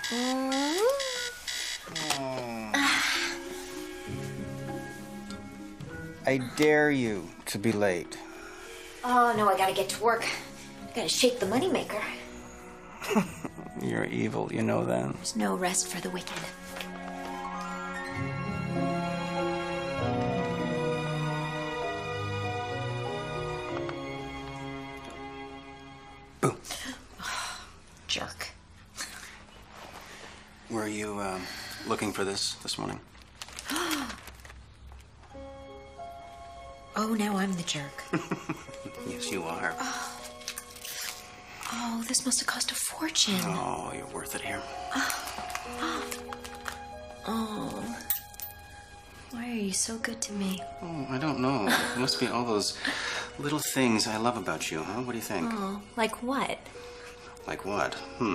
I dare you to be late. Oh, no, I gotta get to work. I gotta shake the moneymaker. You're evil, you know that. There's no rest for the wicked. Boo. Jerk. Were you looking for this morning? Oh, now I'm the jerk. Yes, you are. Oh, this must have cost a fortune. Oh, you're worth it here. Oh. Why are you so good to me? Oh, I don't know. It must be all those little things I love about you, huh? What do you think? Oh, like what? Like what?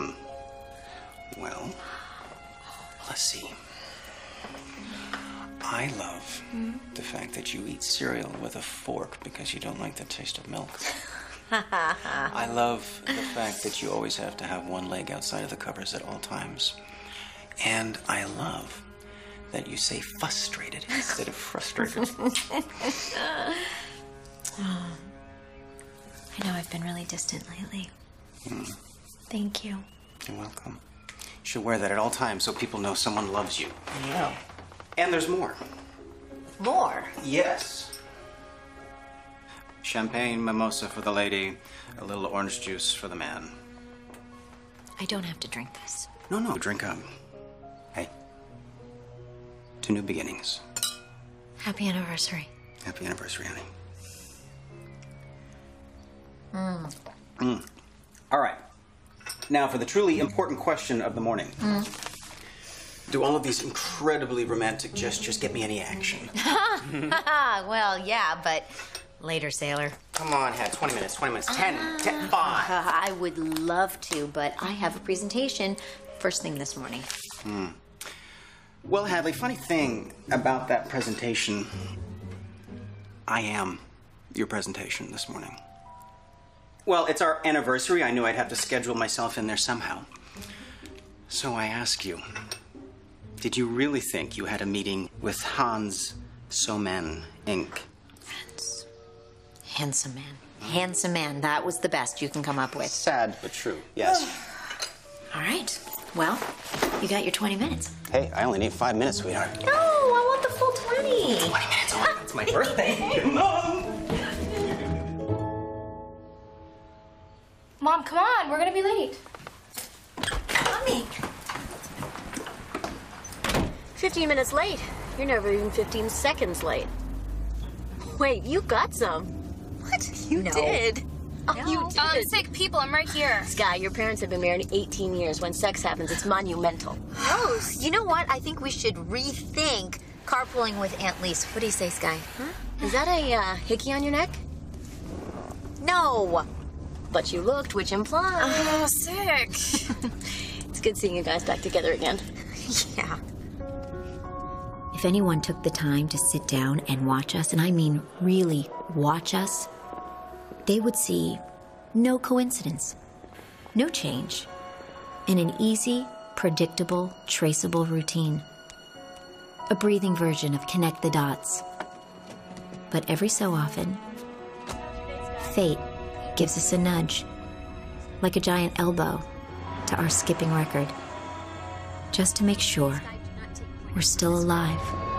Well, let's see. I love the fact that you eat cereal with a fork because you don't like the taste of milk. I love the fact that you always have to have one leg outside of the covers at all times. And I love that you say frustrated instead of frustrated. I know I've been really distant lately. Thank you. You're welcome. You should wear that at all times so people know someone loves you. Yeah. And there's more. More? Yes. Champagne mimosa for the lady, a little orange juice for the man. I don't have to drink this. No, drink up. Hey, to new beginnings. Happy anniversary. Happy anniversary, honey. All right. Now for the truly important question of the morning. Do all of these incredibly romantic gestures get me any action? Well, yeah, but later, sailor. Come on, Hat. 20 minutes. 10, 5. I would love to, but I have a presentation first thing this morning. Well, Hadley, funny thing about that presentation, I am your presentation this morning. Well, it's our anniversary. I knew I'd have to schedule myself in there somehow. So I ask you, did you really think you had a meeting with Hans Soman, Inc.? Hans. Handsome man. Handsome man. That was the best you can come up with. Sad, but true. Yes. All right. Well, you got your 20 minutes. Hey, I only need 5 minutes, sweetheart. No, I want the full 20. 20 minutes. Oh, it's my birthday. Mom! Mom, come on. We're gonna be late. Mommy. 15 minutes late. You're never even 15 seconds late. Wait, you got some. What? You did. Oh, No. you did. Sick people, I'm right here. Sky, your parents have been married 18 years. When sex happens, it's monumental. Rose, you know what? I think we should rethink carpooling with Aunt Lise. What do you say, Sky? Huh? Is that a hickey on your neck? No. But you looked, which implies... Oh, sick. It's good seeing you guys back together again. Yeah. If anyone took the time to sit down and watch us, and I mean really watch us, they would see no coincidence, no change, in an easy, predictable, traceable routine. A breathing version of Connect the Dots. But every so often, fate gives us a nudge, like a giant elbow to our skipping record, just to make sure we're still alive.